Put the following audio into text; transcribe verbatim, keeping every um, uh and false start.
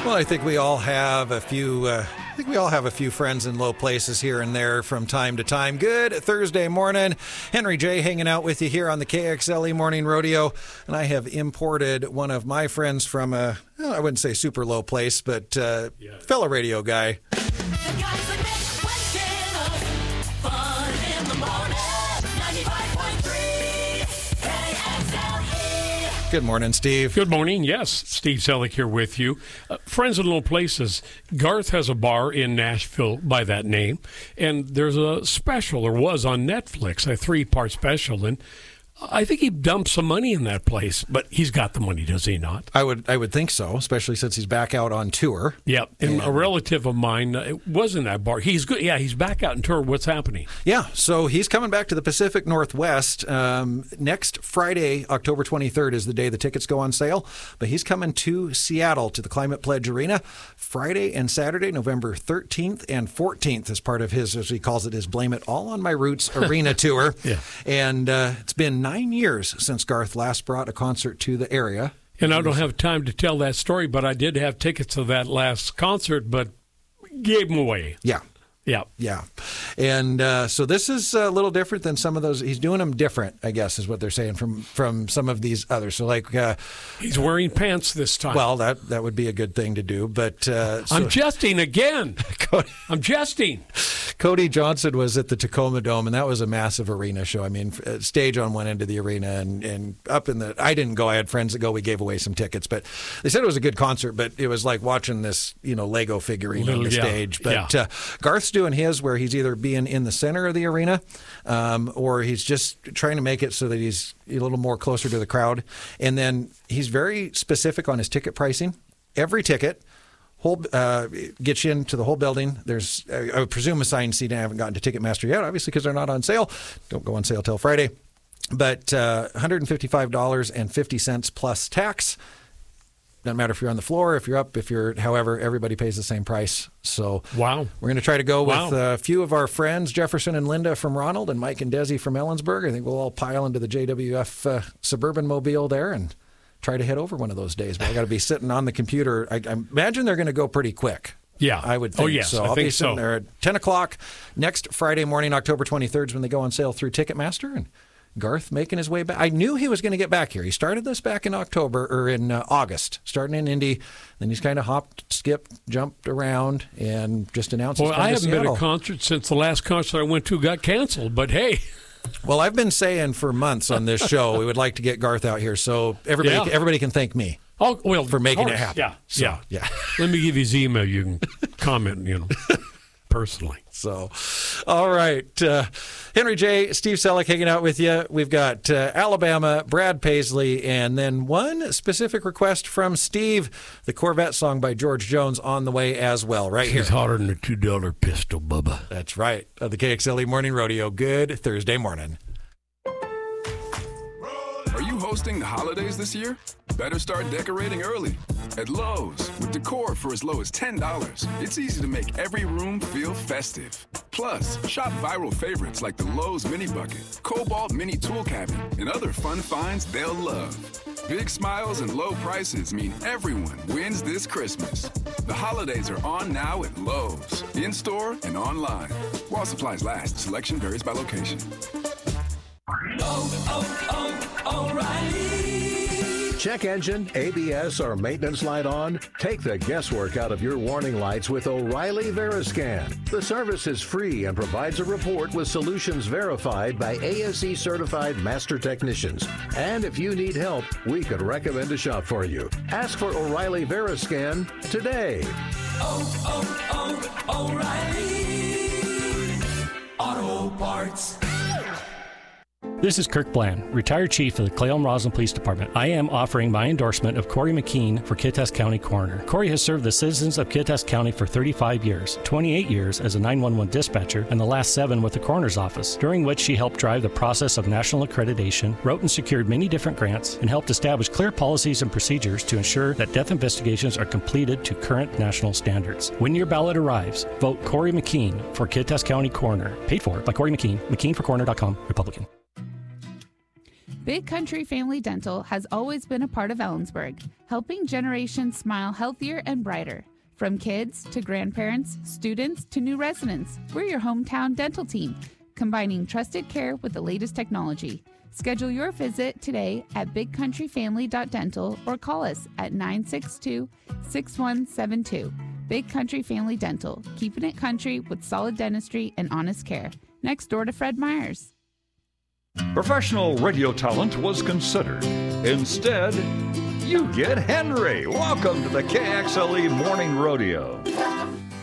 Well, I think we all have a few. Uh, I think we all have a few friends in low places here and there from time to time. Good Thursday morning, Henry J. hanging out with you here on the K X L E Morning Rodeo, and I have imported one of my friends from a. Well, I wouldn't say super low place, but uh, yeah. fellow radio guy. Good morning, Steve. Good morning. Yes, Steve Selleck here with you. Uh, Friends in Low Places. Garth has a bar in Nashville by that name, and there's a special, or was on Netflix, a three-part special, and I think he dumped some money in that place, but he's got the money, does he not? I would I would think so, especially since he's back out on tour. Yeah, and, and a relative of mine uh, was in that bar. He's good. Yeah, he's back out on tour. What's happening? Yeah, so he's coming back to the Pacific Northwest. Um, next Friday, October twenty-third, is the day the tickets go on sale, but he's coming to Seattle to the Climate Pledge Arena Friday and Saturday, November thirteenth and fourteenth, as part of his, as he calls it, his Blame It All on My Roots Arena tour. Yeah. And uh, it's been nine years since Garth last brought a concert to the area. And I don't have time to tell that story, but I did have tickets to that last concert, but gave them away. Yeah. Yeah. Yeah. And uh, so this is a little different than some of those. He's doing them different, I guess, is what they're saying from, from some of these others. So like... Uh, He's wearing pants this time. Well, that that would be a good thing to do, but... Uh, so, I'm jesting again. I'm jesting. Cody Johnson was at the Tacoma Dome, and that was a massive arena show. I mean, stage on one end of the arena and, and up in the... I didn't go. I had friends that go. We gave away some tickets, but they said it was a good concert, but it was like watching this, you know, Lego figurine Little, on the yeah, stage. But yeah. uh, Garth's doing his where he's either being in the center of the arena um, or he's just trying to make it so that he's a little more closer to the crowd. And then he's very specific on his ticket pricing. Every ticket whole uh, gets you into the whole building. There's, I would presume, assigned seating. I haven't gotten to Ticketmaster yet, obviously, because they're not on sale. Don't go on sale till Friday. But uh, one hundred fifty-five dollars and fifty cents plus tax. Doesn't matter if you're on the floor, if you're up, if you're, however, everybody pays the same price. So wow. We're going to try to go wow. with a few of our friends, Jefferson and Linda from Ronald and Mike and Desi from Ellensburg. I think we'll all pile into the J W F uh, Suburban Mobile there and try to head over one of those days. But I got to be sitting on the computer. I, I imagine they're going to go pretty quick. Yeah. I would think. Oh, yes. So I I'll think be sitting so. there at ten o'clock next Friday morning, October twenty-third, is when they go on sale through Ticketmaster. And Garth making his way back. I knew he was going to get back here. He started this back in October or in uh, August, starting in Indy. Then he's kind of hopped, skipped, jumped around, and just announced. Well, he's I to haven't Seattle. been to a concert since the last concert I went to got canceled. But hey. Well, I've been saying for months on this show we would like to get Garth out here, so everybody yeah. everybody can thank me. Oh well, for making it happen. Yeah, so, yeah, yeah. Let me give you his email. You can comment. You know. Personally. So, all right. Uh, Henry J., Steve Selleck hanging out with you. We've got uh, Alabama, Brad Paisley, and then one specific request from Steve, the Corvette song by George Jones on the way as well, right here. It's hotter than a two dollar pistol, Bubba. That's right. Uh, the K X L E Morning Rodeo. Good Thursday morning. Are you hosting the holidays this year? Better start decorating early. At Lowe's, with decor for as low as ten dollars, it's easy to make every room feel festive. Plus, shop viral favorites like the Lowe's Mini Bucket, Cobalt Mini Tool Cabinet, and other fun finds they'll love. Big smiles and low prices mean everyone wins this Christmas. The holidays are on now at Lowe's, in-store and online. While supplies last, selection varies by location. Oh, oh, oh, O'Reilly. Check engine, A B S, or maintenance light on? Take the guesswork out of your warning lights with O'Reilly Veriscan. The service is free and provides a report with solutions verified by A S E certified master technicians. And if you need help, we could recommend a shop for you. Ask for O'Reilly Veriscan today. Oh, oh, oh, O'Reilly Auto Parts. This is Kirk Bland, retired chief of the Clay-Elm-Roslin Police Department. I am offering my endorsement of Corey McKean for Kittitas County Coroner. Corey has served the citizens of Kittitas County for thirty-five years, twenty-eight years as a nine one one dispatcher, and the last seven with the coroner's office, during which she helped drive the process of national accreditation, wrote and secured many different grants, and helped establish clear policies and procedures to ensure that death investigations are completed to current national standards. When your ballot arrives, vote Corey McKean for Kittitas County Coroner. Paid for by Corey McKean, McKean for Coroner dot com, Republican. Big Country Family Dental has always been a part of Ellensburg, helping generations smile healthier and brighter. From kids to grandparents, students to new residents, we're your hometown dental team, combining trusted care with the latest technology. Schedule your visit today at big country family dot dental or call us at nine six two, six one seven two. Big Country Family Dental, keeping it country with solid dentistry and honest care. Next door to Fred Meyer's. Professional radio talent was considered. Instead, you get Henry. Welcome to the K X L E Morning Rodeo.